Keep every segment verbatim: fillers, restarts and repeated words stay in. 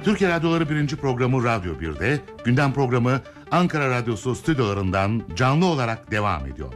Türkiye Radyoları birinci programı Radyo bir'de, gündem programı Ankara Radyosu stüdyolarından canlı olarak devam ediyor.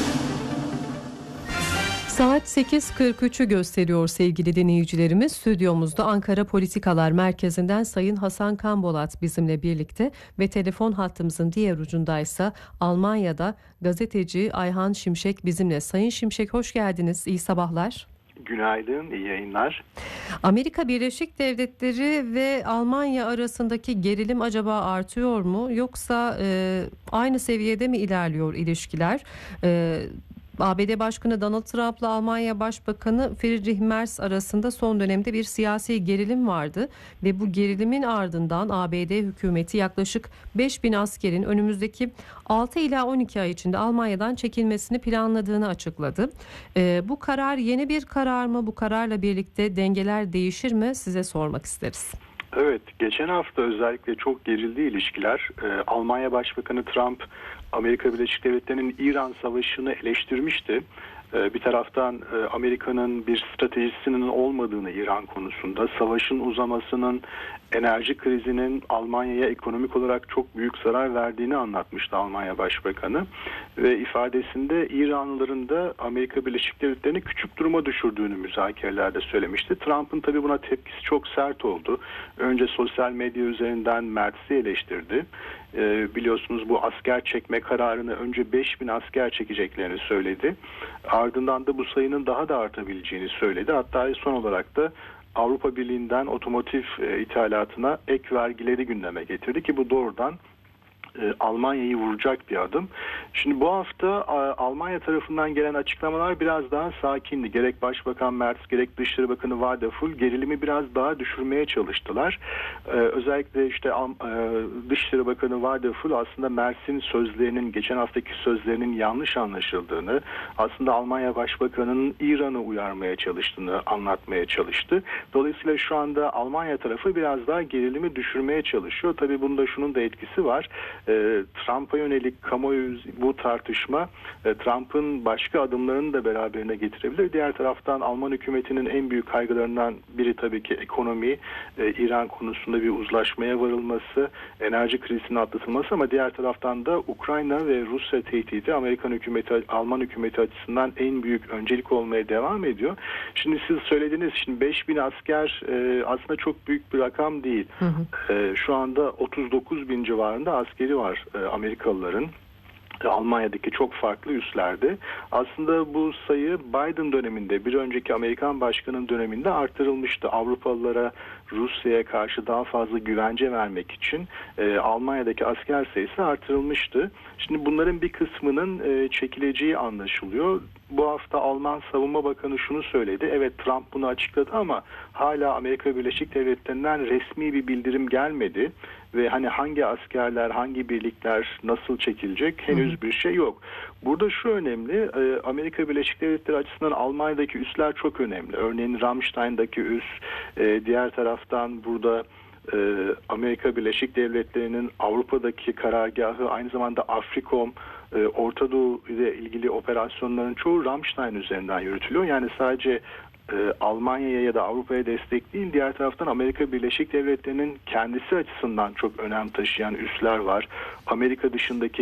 Saat sekiz kırk üç'ü gösteriyor sevgili dinleyicilerimiz. Stüdyomuzda Ankara Politikalar Merkezi'nden Sayın Hasan Kambolat bizimle birlikte ve telefon hattımızın diğer ucundaysa Almanya'da gazeteci Ayhan Şimşek bizimle. Sayın Şimşek, hoş geldiniz. İyi sabahlar. Günaydın, iyi yayınlar. Amerika Birleşik Devletleri ve Almanya arasındaki gerilim acaba artıyor mu? Yoksa e, aynı seviyede mi ilerliyor ilişkiler? E, A B D Başkanı Donald Trump'la Almanya Başbakanı Friedrich Merz arasında son dönemde bir siyasi gerilim vardı ve bu gerilimin ardından A B D hükümeti yaklaşık beş bin askerin önümüzdeki altı ila on iki ay içinde Almanya'dan çekilmesini planladığını açıkladı. Ee, bu karar yeni bir karar mı? Bu kararla birlikte dengeler değişir mi? Size sormak isteriz. Evet, geçen hafta özellikle çok gerildi ilişkiler. Ee, Almanya Başbakanı Trump, Amerika Birleşik Devletleri'nin İran savaşını eleştirmişti. Ee, bir taraftan e, Amerika'nın bir stratejisinin olmadığını İran konusunda, savaşın uzamasının, enerji krizinin Almanya'ya ekonomik olarak çok büyük zarar verdiğini anlatmıştı Almanya Başbakanı. Ve ifadesinde İranlıların da Amerika Birleşik Devletleri'ni küçük duruma düşürdüğünü müzakerelerde söylemişti. Trump'ın tabii buna tepkisi çok sert oldu. Önce sosyal medya üzerinden Mertz'i eleştirdi. Ee, biliyorsunuz bu asker çekme kararını önce beş bin asker çekeceklerini söyledi. Ardından da bu sayının daha da artabileceğini söyledi. Hatta son olarak da Avrupa Birliği'nden otomotiv e, ithalatına ek vergileri gündeme getirdi ki bu doğrudan e, Almanya'yı vuracak bir adım. Şimdi bu hafta a, Almanya tarafından gelen açıklamalar biraz daha sakindi. Gerek Başbakan Merz gerek Dışişleri Bakanı Wadefull gerilimi biraz daha düşürmeye çalıştılar. E, özellikle işte e, Dışişleri Bakanı Wadefull aslında Merz'in sözlerinin, geçen haftaki sözlerinin yanlış anlaşıldığını, aslında Almanya Başbakanı'nın İran'ı uyarmaya çalıştığını anlatmaya çalıştı. Dolayısıyla şu anda Almanya tarafı biraz daha gerilimi düşürmeye çalışıyor. Tabii bunda şunun da etkisi var. E, Trump'a yönelik kamuoyu bu tartışma e, Trump'ın başka adımlarını da beraberine getirebilir. Diğer taraftan Alman hükümetinin en büyük kaygılarından biri tabii ki ekonomi, e, İran konusunda bir uzlaşmaya varılması, enerji krizinin atlatılması, ama diğer taraftan da Ukrayna ve Rusya tehdidi Amerikan hükümeti, Alman hükümeti açısından en büyük öncelik olmaya devam ediyor. Şimdi siz söylediniz, şimdi beş bin asker e, aslında çok büyük bir rakam değil. Hı hı. E, şu anda otuz dokuz bin civarında askeri var e, Amerikalıların. Almanya'daki çok farklı üslerde. Aslında bu sayı Biden döneminde, bir önceki Amerikan başkanının döneminde artırılmıştı. Avrupalılara, Rusya'ya karşı daha fazla güvence vermek için e, Almanya'daki asker sayısı artırılmıştı. Şimdi bunların bir kısmının e, çekileceği anlaşılıyor. Bu hafta Alman Savunma Bakanı şunu söyledi. Evet, Trump bunu açıkladı ama hala Amerika Birleşik Devletleri'nden resmi bir bildirim gelmedi. Ve hani hangi askerler, hangi birlikler nasıl çekilecek henüz bir şey yok. Burada şu önemli, Amerika Birleşik Devletleri açısından Almanya'daki üsler çok önemli. Örneğin Ramstein'daki üs, diğer taraftan burada Amerika Birleşik Devletleri'nin Avrupa'daki karargahı, aynı zamanda Afrikom, Orta Doğu ile ilgili operasyonların çoğu Ramstein üzerinden yürütülüyor. Yani sadece Almanya'ya ya da Avrupa'ya destek değil, diğer taraftan Amerika Birleşik Devletleri'nin kendisi açısından çok önem taşıyan üsler var. Amerika dışındaki